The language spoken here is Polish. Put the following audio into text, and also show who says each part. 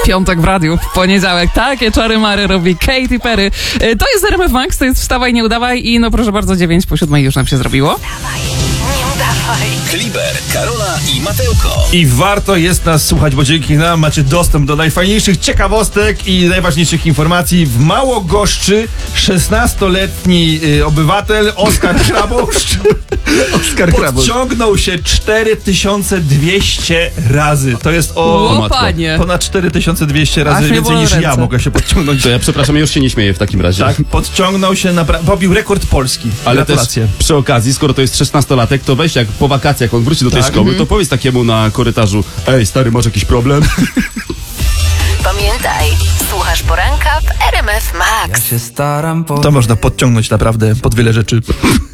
Speaker 1: Piątek w radiu, w poniedziałek. Takie czary-mary robi Katy Perry. To jest RMF Max, to jest Wstawaj, nie udawaj i no proszę bardzo, 9:09 już nam się zrobiło.
Speaker 2: Kliber, Karola i Mateuko.
Speaker 3: I warto jest nas słuchać, bo dzięki nam macie dostęp do najfajniejszych ciekawostek i najważniejszych informacji. W Małogoszczy 16-letni obywatel Oskar Kraboszcz podciągnął się 4200 razy. To jest
Speaker 1: O, panie.
Speaker 3: ponad 4200 razy
Speaker 1: Aż mnie
Speaker 3: więcej
Speaker 1: bolą
Speaker 3: niż ja
Speaker 1: ręce.
Speaker 3: mogę się podciągnąć.
Speaker 4: To ja przepraszam, ja już się nie śmieję w takim razie.
Speaker 3: Tak, podciągnął się, pobił rekord Polski.
Speaker 4: Ale też
Speaker 3: Gratulacje.
Speaker 4: przy okazji, skoro to jest 16-latek, to weź jak po wakacjach on wróci do tej
Speaker 3: Tak.
Speaker 4: szkoły, to powiedz takiemu na korytarzu: ej stary, masz jakiś problem?
Speaker 5: Pamiętaj, słuchasz poranka w RMF Max.
Speaker 3: To można podciągnąć naprawdę pod wiele rzeczy.